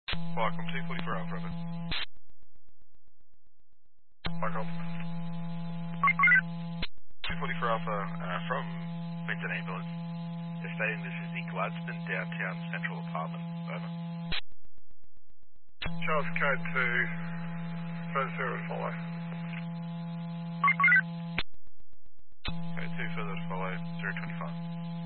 Welcome 244 Alpha, over. Welcome. 244 Alpha from Winton Ambulance. They're stating this is the Gladstone Downtown Central Apartment. Over. Charles code to further service follow. Okay, 2 further to follow, 024.